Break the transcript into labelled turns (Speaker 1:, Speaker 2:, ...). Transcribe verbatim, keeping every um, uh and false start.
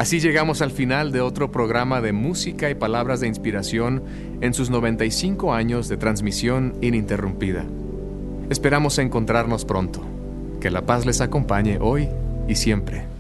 Speaker 1: Así llegamos al final de otro programa de música y palabras de inspiración en sus noventa y cinco años de transmisión ininterrumpida. Esperamos encontrarnos pronto. Que la paz les acompañe hoy y siempre.